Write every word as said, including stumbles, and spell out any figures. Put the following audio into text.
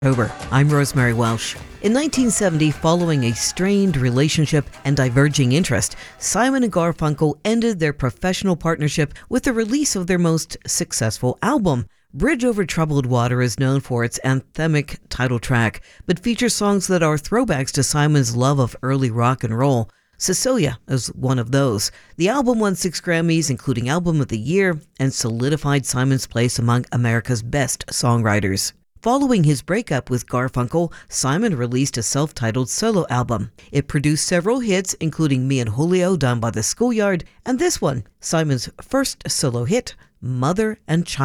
Over. I'm Rosemary Welsh. In nineteen seventy, following a strained relationship and diverging interest, Simon and Garfunkel ended their professional partnership with the release of their most successful album. Bridge Over Troubled Water is known for its anthemic title track, but features songs that are throwbacks to Simon's love of early rock and roll. Cecilia is one of those. The album won six Grammys, including Album of the Year, and solidified Simon's place among America's best songwriters. Following his breakup with Garfunkel, Simon released a self-titled solo album. It produced several hits, including Me and Julio, Down by the Schoolyard, and this one, Simon's first solo hit, Mother and Child.